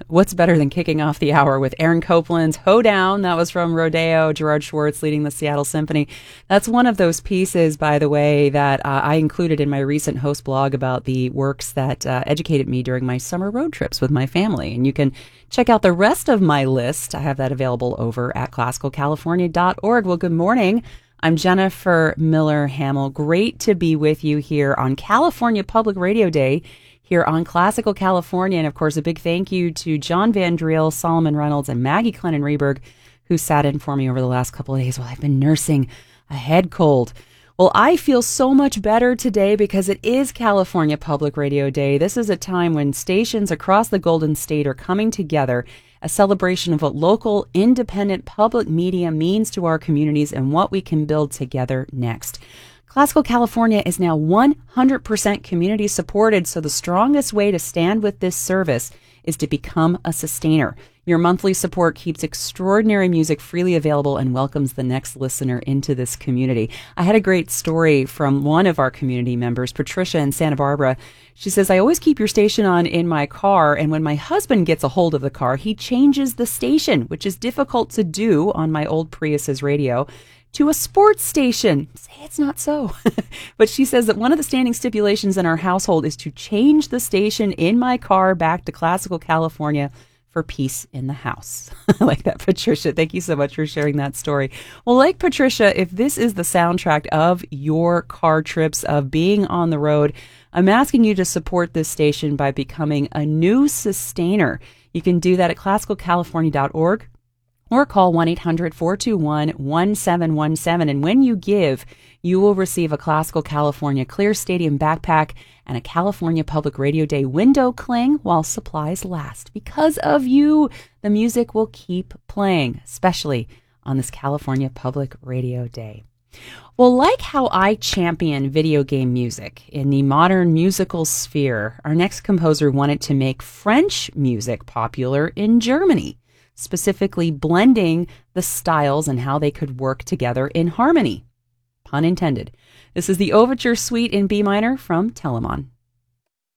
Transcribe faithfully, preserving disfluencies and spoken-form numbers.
what's better than kicking off the hour with Aaron Copland's Hoedown? That was from Rodeo, Gerard Schwartz leading the Seattle Symphony. That's one of those pieces, by the way, that uh, I included in my recent host blog about the works that uh, educated me during my summer road trips with my family. And you can check out the rest of my list. I have that available over at classical california dot org. Well, good morning. I'm Jennifer Miller Hamill. Great to be with you here on California Public Radio Day, here on Classical California. And of course, a big thank you to John Van Driel, Solomon Reynolds, and Maggie Clennon Reberg, who sat in for me over the last couple of days while I've been nursing a head cold. Well, I feel so much better today because it is California Public Radio Day. This is a time when stations across the Golden State are coming together, a celebration of what local, independent public media means to our communities and what we can build together next. Classical California is now one hundred percent community supported, so the strongest way to stand with this service is to become a sustainer. Your monthly support keeps extraordinary music freely available and welcomes the next listener into this community. I had a great story from one of our community members, Patricia in Santa Barbara. She says, I always keep your station on in my car, and when my husband gets a hold of the car, he changes the station, which is difficult to do on my old Prius's radio, to a sports station. Say it's not so. But she says that one of the standing stipulations in our household is to change the station in my car back to Classical California for peace in the house. I like that, Patricia. Thank you so much for sharing that story. Well, like Patricia, if this is the soundtrack of your car trips, of being on the road, I'm asking you to support this station by becoming a new sustainer. You can do that at classical california dot org. Or call one eight hundred four two one one seven one seven. And when you give, you will receive a Classical California Clear Stadium backpack and a California Public Radio Day window cling while supplies last. Because of you, the music will keep playing, especially on this California Public Radio Day. Well, like how I champion video game music in the modern musical sphere, our next composer wanted to make French music popular in Germany, specifically blending the styles and how they could work together in harmony. Pun intended. This is the Overture Suite in B minor from Telemann.